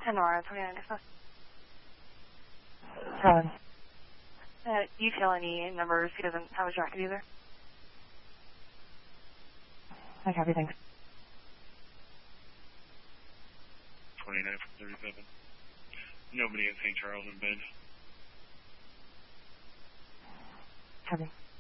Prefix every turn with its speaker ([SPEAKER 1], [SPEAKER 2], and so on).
[SPEAKER 1] Tenora, 29 Discuss.
[SPEAKER 2] Helen.
[SPEAKER 1] Do you feel any numbers? He doesn't have a jacket either.
[SPEAKER 2] I copy, thanks.
[SPEAKER 3] 29 from 37. Nobody in St. Charles in bed.
[SPEAKER 2] Copy.